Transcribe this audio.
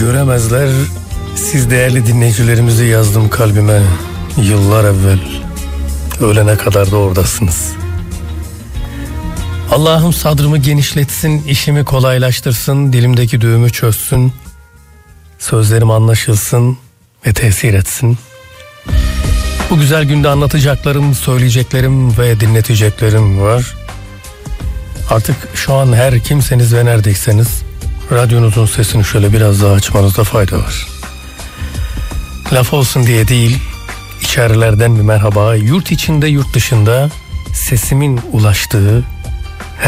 göremezler. Siz değerli dinleyicilerimizi yazdım kalbime yıllar evvel. Ölene kadar da oradasınız. Allah'ım sadrımı genişletsin, işimi kolaylaştırsın, dilimdeki düğümü çözsün, sözlerim anlaşılsın ve tesir etsin. Bu güzel günde anlatacaklarım, söyleyeceklerim ve dinleteceklerim var. Artık şu an her kimseniz ve neredeyseniz radyonuzun sesini şöyle biraz daha açmanızda fayda var. Laf olsun diye değil, içerilerden bir merhaba, yurt içinde yurt dışında sesimin ulaştığı